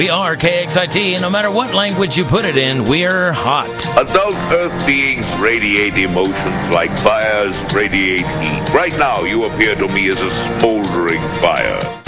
We are KXIT, and no matter what language you put it in, we're hot. Adult Earth beings radiate emotions like fires radiate heat. Right now, you appear to me as a smoldering fire.